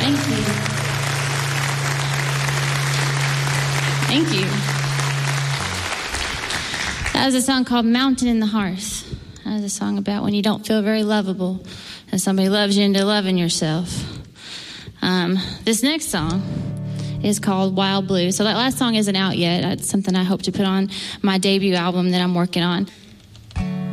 Thank you. That was a song called Mountain in the Hearth. That was a song about when you don't feel very lovable and somebody loves you into loving yourself. This next song is called Wild Blue. So that last song isn't out yet. That's something I hope to put on my debut album that I'm working on.